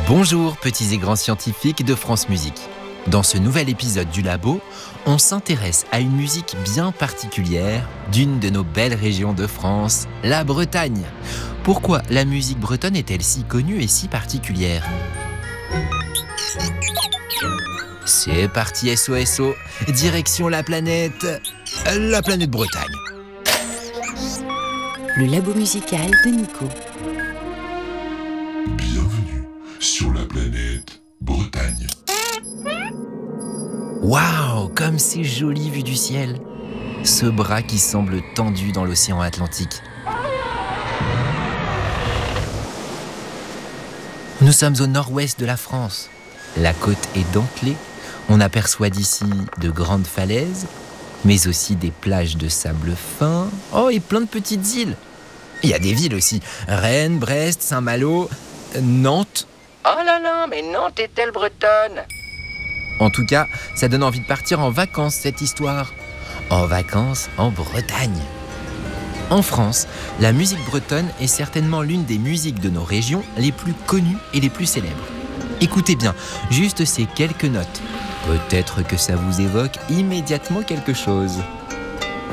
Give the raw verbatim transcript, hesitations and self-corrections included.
Bonjour petits et grands scientifiques de France Musique. Dans ce nouvel épisode du Labo, on s'intéresse à une musique bien particulière d'une de nos belles régions de France, la Bretagne. Pourquoi la musique bretonne est-elle si connue et si particulière ? C'est parti S O S O, direction la planète, la planète Bretagne. Le Labo musical de Nico. Bienvenue sur la planète Bretagne. Waouh, comme c'est joli vu du ciel. Ce bras qui semble tendu dans l'océan Atlantique. Nous sommes au nord-ouest de la France. La côte est dentelée. On aperçoit d'ici de grandes falaises, mais aussi des plages de sable fin. Oh, et plein de petites îles. Il y a des villes aussi. Rennes, Brest, Saint-Malo, Nantes. Oh là là, mais Nantes est-elle bretonne ? En tout cas, ça donne envie de partir en vacances, cette histoire. En vacances en Bretagne. En France, la musique bretonne est certainement l'une des musiques de nos régions les plus connues et les plus célèbres. Écoutez bien, juste ces quelques notes. Peut-être que ça vous évoque immédiatement quelque chose.